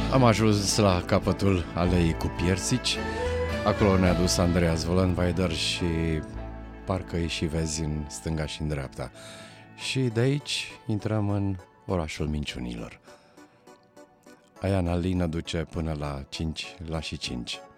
Am ajuns la capătul aleii cu piersici. Acolo ne-a dus Andreas Vollenweider și parcă îi și vezi în stânga și în dreapta. Și de aici intrăm în orașul minciunilor. Aia Nalina duce până la 5 la și 5.